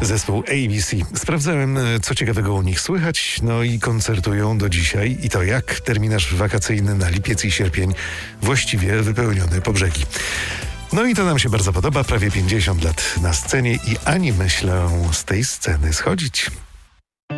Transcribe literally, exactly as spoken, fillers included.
Zespół A B C. Sprawdzałem, co ciekawego u nich słychać, no i koncertują do dzisiaj. I to jak terminarz wakacyjny na lipiec i sierpień właściwie wypełniony po brzegi. No i to nam się bardzo podoba. Prawie pięćdziesiąt lat na scenie i ani myślę z tej sceny schodzić.